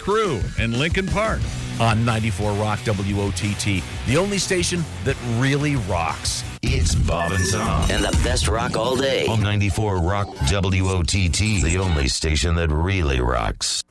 Crew in Lincoln Park. On 94 Rock WOTT, the only station that really rocks. It's Bob and Tom. And the best rock all day. On 94 Rock WOTT, the only station that really rocks.